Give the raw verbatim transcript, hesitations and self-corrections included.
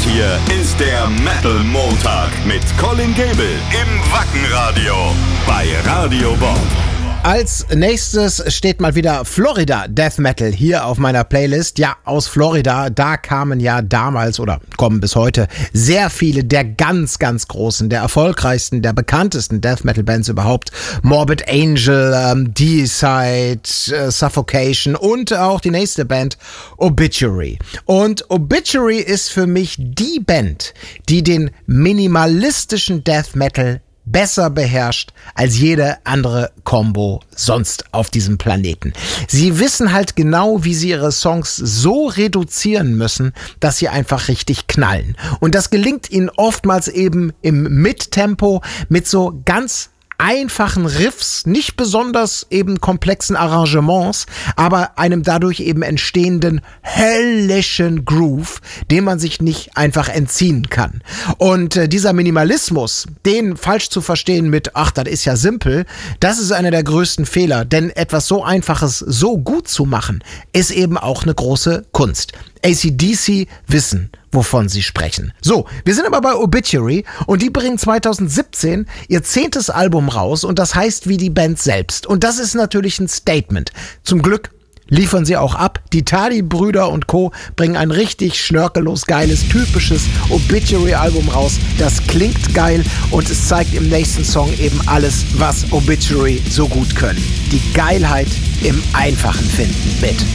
hier ist der Metal Montag mit Colin Gable im Wackenradio bei Radio Bob. Als nächstes steht mal wieder Florida Death Metal hier auf meiner Playlist. Ja, aus Florida, da kamen ja damals oder kommen bis heute sehr viele der ganz, ganz großen, der erfolgreichsten, der bekanntesten Death Metal Bands überhaupt. Morbid Angel, ähm, Deicide, äh, Suffocation und auch die nächste Band Obituary. Und Obituary ist für mich die Band, die den minimalistischen Death Metal besser beherrscht als jede andere Combo sonst auf diesem Planeten. Sie wissen halt genau, wie sie ihre Songs so reduzieren müssen, dass sie einfach richtig knallen. Und das gelingt ihnen oftmals eben im Mittempo mit so ganz einfachen Riffs, nicht besonders eben komplexen Arrangements, aber einem dadurch eben entstehenden höllischen Groove, dem man sich nicht einfach entziehen kann. Und äh, dieser Minimalismus, den falsch zu verstehen mit, ach, das ist ja simpel, das ist einer der größten Fehler, denn etwas so Einfaches so gut zu machen, ist eben auch eine große Kunst. A C D C wissen, wovon sie sprechen. So, wir sind aber bei Obituary und die bringen zwanzig siebzehn ihr zehntes Album raus und das heißt wie die Band selbst. Und das ist natürlich ein Statement. Zum Glück liefern sie auch ab. Die Tali-Brüder und Co. bringen ein richtig schnörkellos geiles, typisches Obituary-Album raus. Das klingt geil und es zeigt im nächsten Song eben alles, was Obituary so gut können. Die Geilheit im Einfachen finden mit